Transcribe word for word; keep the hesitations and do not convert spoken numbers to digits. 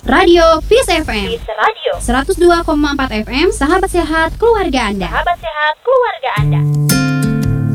Radio Peace F M. Peace Radio seratus dua koma empat F M, sahabat sehat keluarga Anda. Sahabat sehat keluarga Anda.